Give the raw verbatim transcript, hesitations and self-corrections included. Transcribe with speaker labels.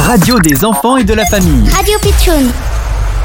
Speaker 1: radio des enfants et de la famille.
Speaker 2: Radio Pitchoun.